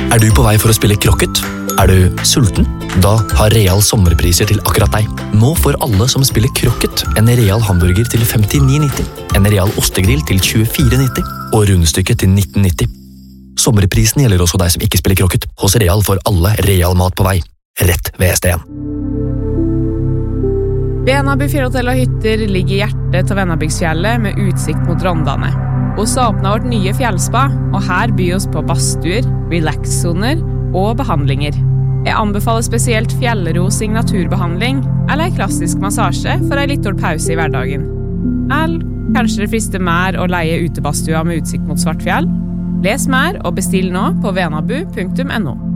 Er du på vei for å spille krokket? Er du sulten? Da har Real sommerpriser til akkurat deg. Nå får alle som spiller krokket en Real hamburger til 59,90, en Real ostegrill til 24,90 og rundstykket til 19,90. Sommerprisen gjelder også deg som ikke spiller krokket. Hos Real får alle Real mat på vei. Rett ved ST1. Venabu fjellhotell og hytter ligger i hjertet til Venabygdsfjellet med utsikt mot Rondane. Oss åpnet vårt nye fjellspa, og her byr oss på badstuer, relax-zoner og behandlinger. Jeg anbefaler spesielt fjellro signaturbehandling eller en klassisk massasje for en litt pause i hverdagen. Eller kanskje det frister mer å leie utebastua med utsikt mot Svartfjell? Les mer og bestill nå på venabu.no.